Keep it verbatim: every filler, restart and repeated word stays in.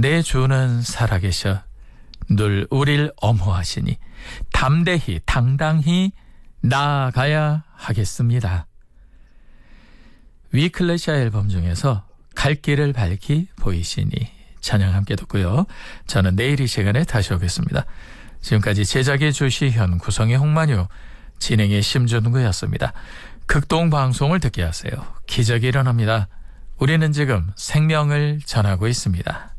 내 주는 살아계셔 늘 우릴 엄호하시니 담대히 당당히 나아가야 하겠습니다. 위클래시아 앨범 중에서 갈 길을 밝히 보이시니 찬양 함께 듣고요. 저는 내일 이 시간에 다시 오겠습니다. 지금까지 제작의 주시현, 구성의 홍만유, 진행의 심준구였습니다. 극동방송을 듣게 하세요. 기적이 일어납니다. 우리는 지금 생명을 전하고 있습니다.